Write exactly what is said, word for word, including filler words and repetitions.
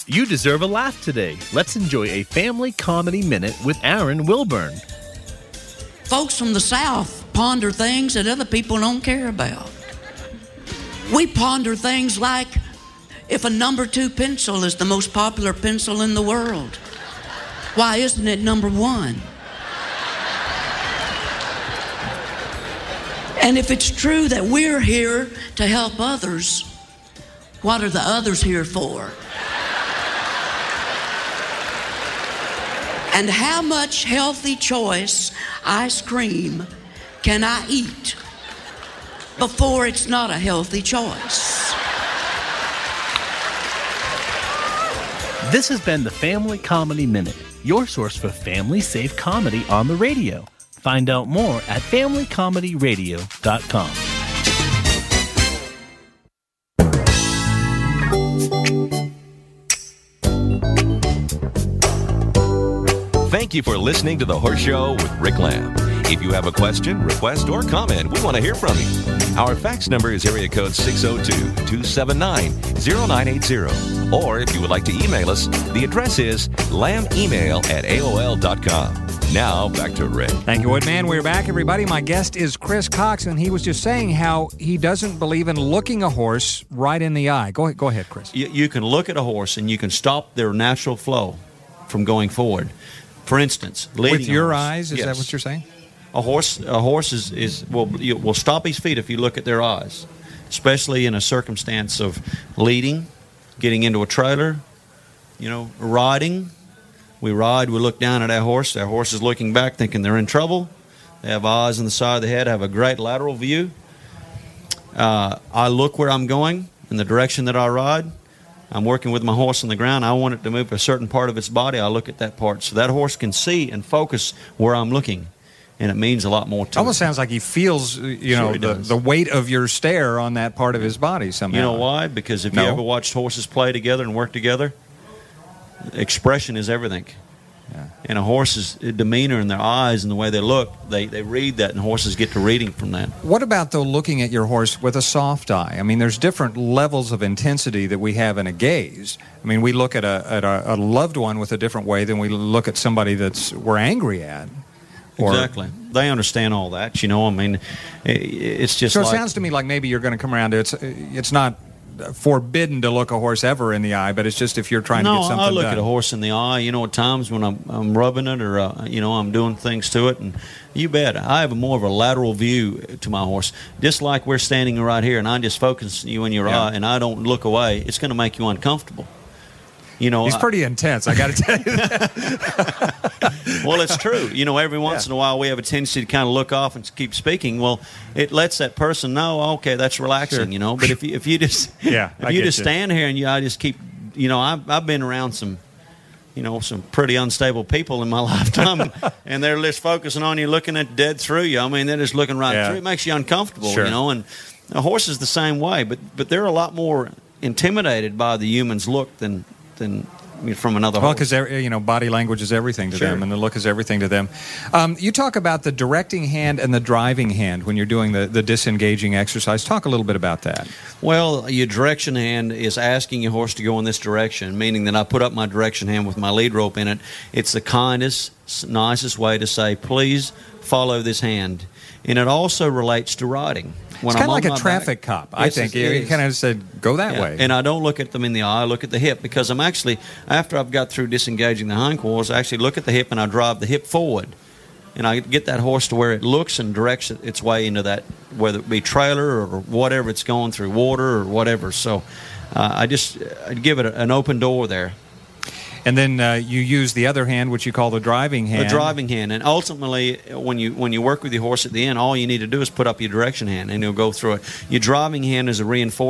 You deserve a laugh today. Let's enjoy a family comedy minute with Aaron Wilburn. Folks from the South ponder things that other people don't care about. We ponder things like if a number two pencil is the most popular pencil in the world, why isn't it number one? And if it's true that we're here to help others, what are the others here for? And how much healthy choice ice cream can I eat before it's not a healthy choice? This has been the Family Comedy Minute, your source for family-safe comedy on the radio. Find out more at family comedy radio dot com. Thank you for listening to The Horse Show with Rick Lamb. If you have a question, request, or comment, we want to hear from you. Our fax number is area code six oh two, two seven nine, oh nine eight oh. Or if you would like to email us, the address is lambemail at A O L dot com. Now, back to Rick. Thank you, Woodman. We're back, everybody. My guest is Chris Cox, and he was just saying how he doesn't believe in looking a horse right in the eye. Go ahead, go ahead Chris. You, you can look at a horse, and you can stop their natural flow from going forward. For instance, leading with your a horse, eyes, is yes. that what you're saying? A horse, a horse is, is will you, will stop his feet if you look at their eyes, especially in a circumstance of leading, getting into a trailer, you know, riding. We ride, we look down at our horse. Our horse is looking back, thinking they're in trouble. They have eyes on the side of the head, have a great lateral view. Uh, I look where I'm going in the direction that I ride. I'm working with my horse on the ground. I want it to move a certain part of its body. I look at that part. So that horse can see and focus where I'm looking. And it means a lot more to it. Almost it. sounds like he feels, you Sure know, he the, does. the weight of your stare on that part of his body somehow. You know why? Because if No. you ever watched horses play together and work together, expression is everything. Yeah. And a horse's demeanor and their eyes and the way they look, they, they read that, and horses get to reading from that. What about, though, looking at your horse with a soft eye? I mean, there's different levels of intensity that we have in a gaze. I mean, we look at a, at a, a loved one with a different way than we look at somebody that's we're angry at. Or, Exactly. They understand all that, you know. I mean, it, it's just So like... it sounds to me like maybe you're going to come around to it's, it's not forbidden to look a horse ever in the eye, but it's just if you're trying no, to get something I look done. at a horse in the eye, you know, at times when I'm, I'm rubbing it or, uh, you know, I'm doing things to it. And you bet, I have a more of a lateral view to my horse. Just like we're standing right here and I just focus you in your Yeah. eye and I don't look away, it's going to make you uncomfortable. You know, He's I- pretty intense, I got to tell you that. Well, it's true. You know, every once Yeah. in a while we have a tendency to kind of look off and keep speaking. Well, it lets that person know, okay, that's relaxing, Sure. you know. But if you, if you just Yeah, if I you get just you. stand here and you, I just keep, you know, I've, I've been around some, you know, some pretty unstable people in my lifetime, and they're just focusing on you, looking at dead through you. I mean, they're just looking right Yeah. through. It makes you uncomfortable, Sure. you know. And a horse is the same way, but but they're a lot more intimidated by the human's look than than. From another Well, horse. because you know, body language is everything to Sure. them, and the look is everything to them. Um, you talk about the directing hand and the driving hand when you're doing the, the disengaging exercise. Talk a little bit about that. Well, your direction hand is asking your horse to go in this direction, meaning that I put up my direction hand with my lead rope in it. It's the kindest, nicest way to say, please follow this hand. And it also relates to riding. When It's kind I'm of like on a my traffic back- cop, I Yes, think. it You, is. kind of said, go that Yeah. way. And I don't look at them in the eye, I look at the hip, because I'm actually, after I've got through disengaging the hindquarters, I actually look at the hip and I drive the hip forward. And I get that horse to where it looks and directs its way into that, whether it be trailer or whatever it's going through, water or whatever. So uh, I just I'd give it an open door there. And then uh, you use the other hand, which you call the driving hand. The driving hand. And ultimately, when you when you work with your horse at the end, all you need to do is put up your direction hand, and he'll go through it. Your driving hand is a reinforcement.